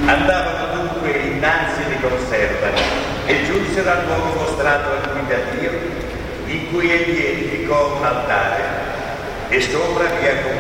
Andavano dunque innanzi di conserva e giunsero al luogo mostrato a lui da Dio, in cui egli edificò un altare e sopra vi accomodò